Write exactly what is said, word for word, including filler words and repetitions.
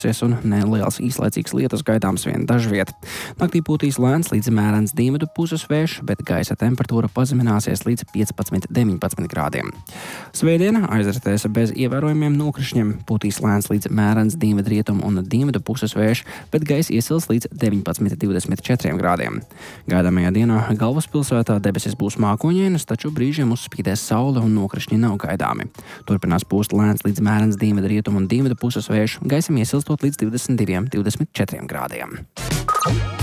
un neliels īslaicīgs lietus gaidāms vien dažviet. Naktī pūtīs lēns līdz mērens dienvidu puses vējš, bet gaisa temperatūra pazemināsies līdz piecpadsmit līdz deviņpadsmit grādiem. Svētdiena aizritēs bez ievērojumiem nokrišņiem, pūtīs lēns līdz mērens dienvidrietumu un dienvidu puses vējš, bet gaisa iesils līdz deviņpadsmit līdz divdesmit četriem grādiem. Gaidāmajā dienā galvaspilsētā debesis būs mākoņainas, taču brīžiem uzspīdēs saule un nokrišņi nav gaidāmi. Turpinās pūst lēns līdz mērens dienvidrietumu un dienvidu puses vējš, gaisam iesilstot līdz divdesmit diviem līdz divdesmit četriem grādiem.